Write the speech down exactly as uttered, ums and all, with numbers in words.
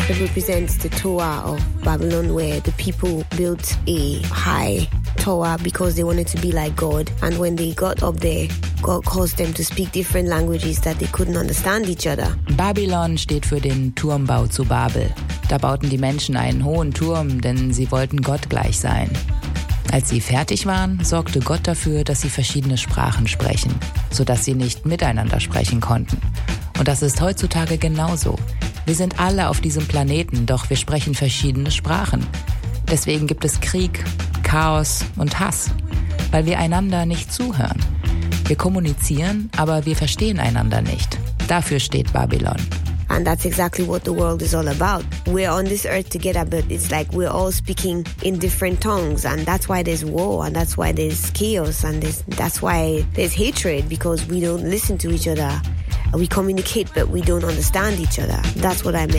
It represents the Tower of Babylon, where the people built a high tower because they wanted to be like God. And when they got up there, God caused them to speak different languages that they couldn't understand each other. Babylon steht für den Turmbau zu Babel. Da bauten die Menschen einen hohen Turm, denn sie wollten Gott gleich sein. Als sie fertig waren, sorgte Gott dafür, dass sie verschiedene Sprachen sprechen, sodass sie nicht miteinander sprechen konnten. Und das ist heutzutage genauso. Wir sind alle auf diesem Planeten, doch wir sprechen verschiedene Sprachen. Deswegen gibt es Krieg, Chaos und Hass, weil wir einander nicht zuhören. Wir kommunizieren, aber wir verstehen einander nicht. Dafür steht Babylon. And that's exactly what the world is all about. We're on this earth together, but it's like we're all speaking in different tongues. And that's why there's war, and that's why there's chaos, and there's, that's why there's hatred, because we don't listen to each other. We communicate, but we don't understand each other. That's what I meant.